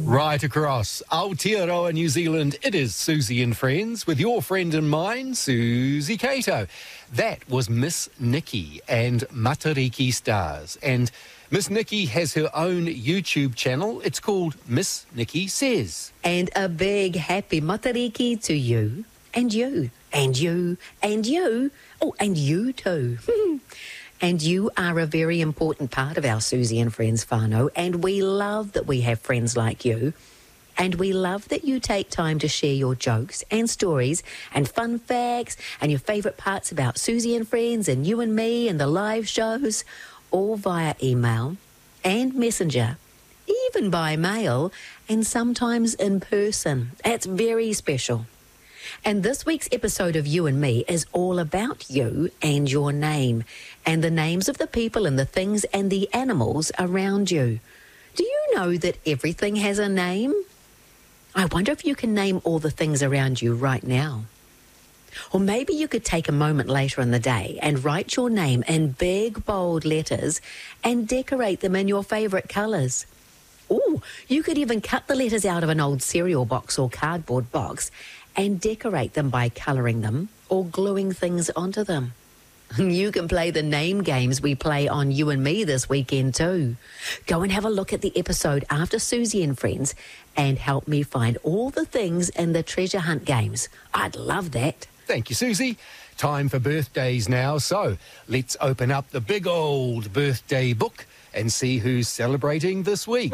Right across Aotearoa, New Zealand, it is Susie and Friends with your friend and mine, Susie Cato. That was Miss Nikki and Matariki Stars. And Miss Nikki has her own YouTube channel. It's called Miss Nikki Says. And a big happy Matariki to you, and you, and you, and you. Oh, and you too. And you are a very important part of our Susie and Friends whānau, and we love that we have friends like you. And we love that you take time to share your jokes and stories and fun facts and your favourite parts about Susie and Friends and you and me and the live shows, all via email and messenger, even by mail, and sometimes in person. It's very special. And this week's episode of You and Me is all about you and your name and the names of the people and the things and the animals around you. Do you know that everything has a name? I wonder if you can name all the things around you right now. Or maybe you could take a moment later in the day and write your name in big, bold letters and decorate them in your favourite colours. Oh, you could even cut the letters out of an old cereal box or cardboard box and decorate them by colouring them or gluing things onto them. You can play the name games we play on You and Me this weekend too. Go and have a look at the episode after Susie and Friends and help me find all the things in the treasure hunt games. I'd love that. Thank you, Susie. Time for birthdays now, so let's open up the big old birthday book and see who's celebrating this week.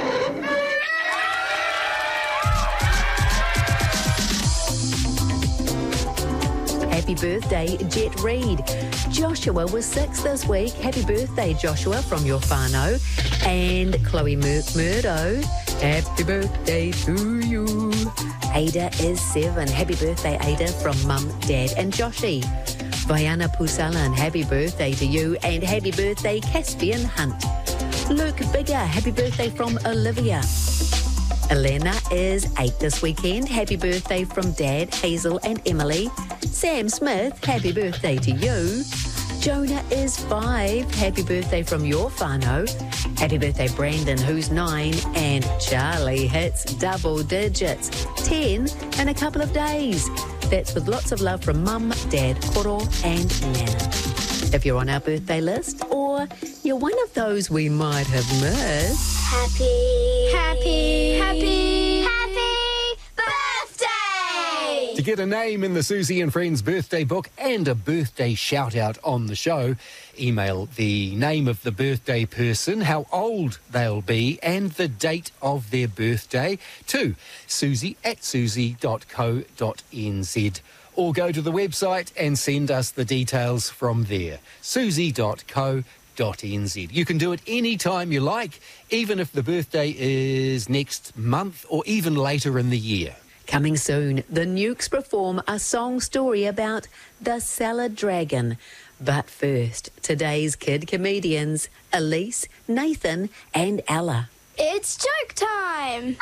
Happy birthday, Jet Reed. Joshua was 6 this week. Happy birthday, Joshua, from your whānau. And Chloe Murdo, happy birthday to you. Ada is 7. Happy birthday, Ada, from Mum, Dad and Joshie. Vaiana Pusalan, happy birthday to you. And happy birthday, Caspian Hunt. Luke Bigger, happy birthday from Olivia. Elena is 8 this weekend. Happy birthday from Dad, Hazel and Emily. Sam Smith, happy birthday to you. Jonah is 5. Happy birthday from your whānau. Happy birthday, Brandon, who's 9. And Charlie hits double digits, 10 in a couple of days. That's with lots of love from Mum, Dad, Koro and Nana. If you're on our birthday list or you're one of those we might have missed, Happy birthday! To get a name in the Susie and Friends birthday book and a birthday shout-out on the show, email the name of the birthday person, how old they'll be, and the date of their birthday to susie@susie.co.nz. Or go to the website and send us the details from there, susie.co.nz. You can do it any time you like, even if the birthday is next month or even later in the year. coming soon, the Nukes perform a song story about the salad dragon. But first, today's kid comedians, Elise, Nathan and Ella. It's joke time!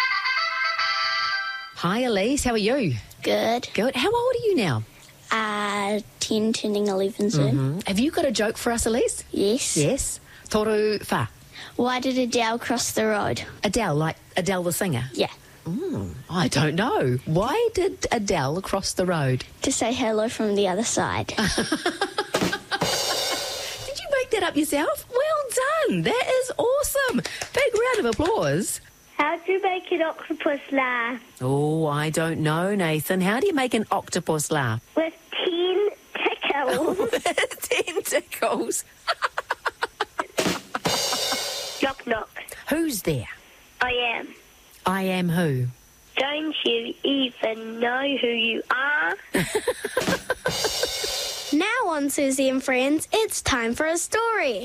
Hi Elise, how are you? Good. Good. How old are you now? 10 turning 11 soon. Have you got a joke for us, Elise? Yes. Yes. Toru wha. Why did Adele cross the road? Adele, like Adele the singer? Yeah. I don't know. Why did Adele cross the road? To say hello from the other side. Did you make that up yourself? Well done. That is awesome. Big round of applause. How do you make an octopus laugh? Oh, I don't know, Nathan. How do you make an octopus laugh? With 10 tickles. 10 tickles. Knock, knock. Who's there? I am. I am who? Don't you even know who you are? Now on Susie and Friends, it's time for a story.